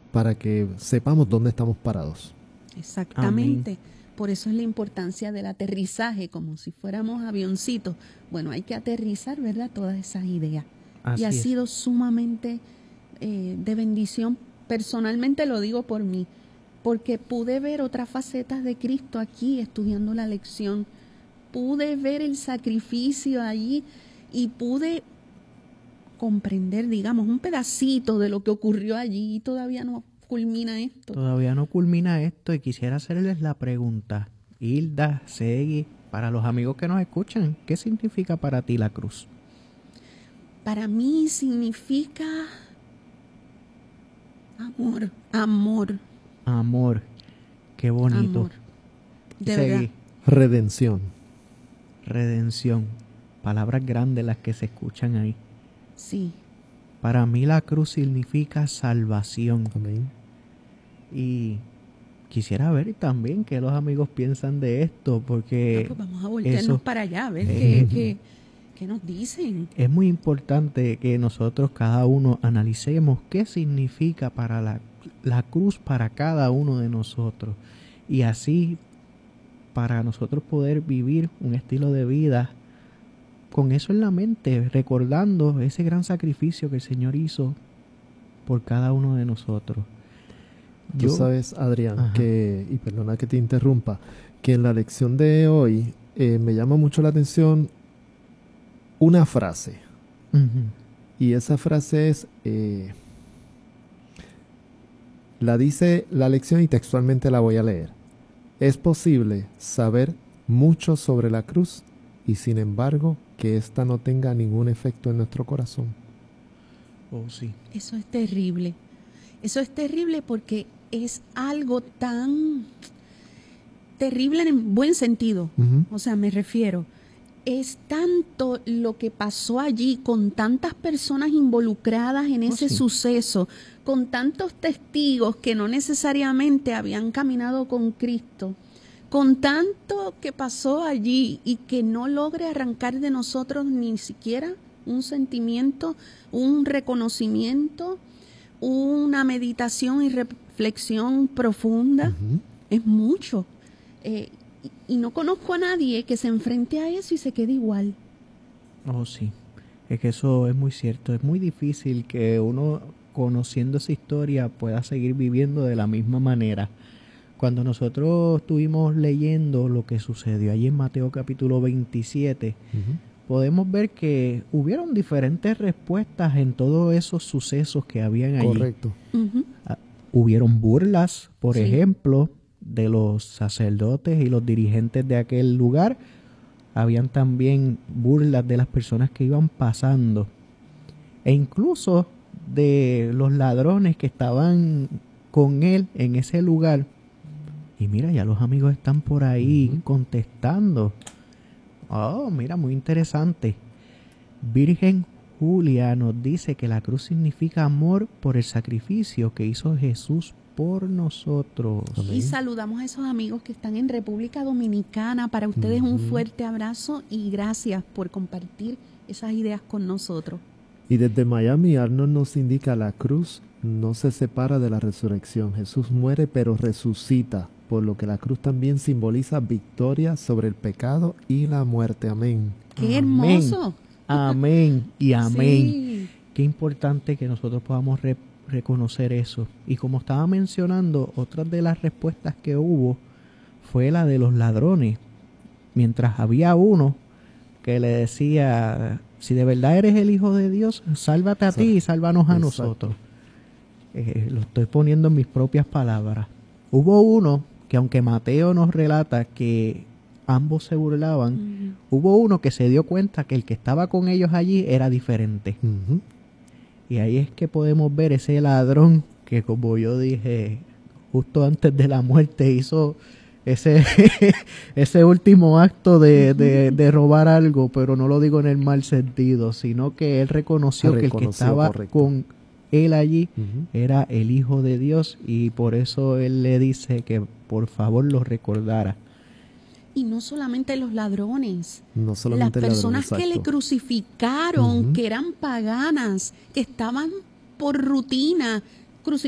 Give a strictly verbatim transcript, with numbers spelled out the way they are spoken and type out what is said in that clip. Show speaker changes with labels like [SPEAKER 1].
[SPEAKER 1] para que sepamos dónde estamos parados.
[SPEAKER 2] Exactamente. Amén. Por eso es la importancia del aterrizaje, como si fuéramos avioncitos. Bueno, hay que aterrizar, ¿verdad?, todas esas ideas. Así y ha es. sido sumamente eh, de bendición. Personalmente lo digo por mí, porque pude ver otras facetas de Cristo aquí estudiando la lección. Pude ver el sacrificio allí y pude comprender, digamos, un pedacito de lo que ocurrió allí y todavía no culmina esto.
[SPEAKER 3] Todavía no culmina esto y quisiera hacerles la pregunta, Hilda, Segui, para los amigos que nos escuchan, ¿qué significa para ti la cruz?
[SPEAKER 2] Para mí significa amor, amor.
[SPEAKER 3] Amor, qué bonito.
[SPEAKER 2] Amor. De
[SPEAKER 3] Segui.
[SPEAKER 2] verdad.
[SPEAKER 1] Redención.
[SPEAKER 3] Redención, palabras grandes las que se escuchan ahí.
[SPEAKER 2] Sí.
[SPEAKER 3] Para mí la cruz significa salvación.
[SPEAKER 1] Amén.
[SPEAKER 3] Y quisiera ver también qué los amigos piensan de esto, porque...
[SPEAKER 2] No, pues vamos a voltearnos eso, para allá, a ver
[SPEAKER 3] eh,
[SPEAKER 2] qué, qué, qué nos dicen.
[SPEAKER 3] Es muy importante que nosotros cada uno analicemos qué significa para la, la cruz para cada uno de nosotros. Y así, para nosotros poder vivir un estilo de vida con eso en la mente, recordando ese gran sacrificio que el Señor hizo por cada uno de nosotros.
[SPEAKER 1] Tú Yo, sabes, Adrián, ajá. que, y perdona que te interrumpa, que en la lección de hoy eh, me llama mucho la atención una frase.
[SPEAKER 3] Uh-huh.
[SPEAKER 1] Y esa frase es, eh, la dice la lección y textualmente la voy a leer. Es posible saber mucho sobre la cruz y sin embargo que ésta no tenga ningún efecto en nuestro corazón.
[SPEAKER 3] Oh, sí.
[SPEAKER 2] Eso es terrible. Eso es terrible porque es algo tan terrible en buen sentido.
[SPEAKER 1] Uh-huh.
[SPEAKER 2] O sea, me refiero, es tanto lo que pasó allí con tantas personas involucradas en ese oh, sí. suceso, con tantos testigos que no necesariamente habían caminado con Cristo, con tanto que pasó allí y que no logre arrancar de nosotros ni siquiera un sentimiento, un reconocimiento, una meditación y reflexión profunda.
[SPEAKER 1] Uh-huh.
[SPEAKER 2] Es mucho. Eh, y, y no conozco a nadie que se enfrente a eso y se quede igual.
[SPEAKER 3] Oh, sí. Es que eso es muy cierto. Es muy difícil que uno, conociendo esa historia, pueda seguir viviendo de la misma manera. Cuando nosotros estuvimos leyendo lo que sucedió allí en Mateo capítulo veintisiete,
[SPEAKER 1] uh-huh.
[SPEAKER 3] podemos ver que hubieron diferentes respuestas en todos esos sucesos que habían allí.
[SPEAKER 1] Correcto.
[SPEAKER 2] Uh-huh.
[SPEAKER 3] Uh, hubieron burlas, por
[SPEAKER 2] sí.
[SPEAKER 3] ejemplo, de los sacerdotes y los dirigentes de aquel lugar. Habían también burlas de las personas que iban pasando. E incluso de los ladrones que estaban con él en ese lugar. Y mira, ya los amigos están por ahí uh-huh. contestando. Oh, mira, muy interesante. Virgen Julia nos dice que la cruz significa amor por el sacrificio que hizo Jesús por nosotros.
[SPEAKER 2] Amén. Y saludamos a esos amigos que están en República Dominicana. Para ustedes uh-huh. un fuerte abrazo y gracias por compartir esas ideas con nosotros.
[SPEAKER 1] Y desde Miami, Arnold nos indica la cruz no se separa de la resurrección. Jesús muere pero resucita, por lo que la cruz también simboliza victoria sobre el pecado y la muerte. Amén.
[SPEAKER 2] ¡Qué hermoso!
[SPEAKER 3] Amén y amén.
[SPEAKER 2] Sí.
[SPEAKER 3] Qué importante que nosotros podamos re- reconocer eso. Y como estaba mencionando, otra de las respuestas que hubo fue la de los ladrones. Mientras había uno que le decía, si de verdad eres el Hijo de Dios, sálvate a ti y sálvanos a Exacto. nosotros. Eh, lo estoy poniendo en mis propias palabras. Hubo uno que, aunque Mateo nos relata que ambos se burlaban, uh-huh. hubo uno que se dio cuenta que el que estaba con ellos allí era diferente.
[SPEAKER 1] Uh-huh.
[SPEAKER 3] Y ahí es que podemos ver ese ladrón que, como yo dije, justo antes de la muerte hizo ese, ese último acto de, de, de robar algo, pero no lo digo en el mal sentido, sino que él reconoció, reconoció que el que estaba correcto. con él allí uh-huh. era el Hijo de Dios, y por eso él le dice que por favor lo recordara.
[SPEAKER 2] Y no solamente los ladrones,
[SPEAKER 1] no solamente
[SPEAKER 2] las personas
[SPEAKER 1] ladrones,
[SPEAKER 2] que le crucificaron, uh-huh. que eran paganas, que estaban por rutina